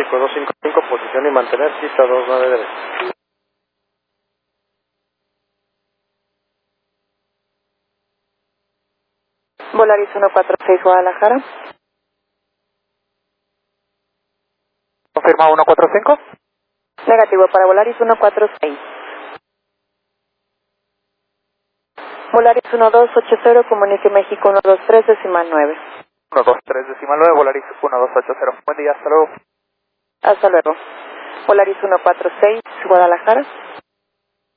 México 255, posición y mantener, pista 293. Volaris 146 Guadalajara. ¿Confirma 145? Negativo para Volaris 146. Volaris 1280, comunique México 123 decimal 9. 123 decimal 9, Volaris 1280. Buen día, hasta luego. Hasta luego. Volaris 146 Guadalajara.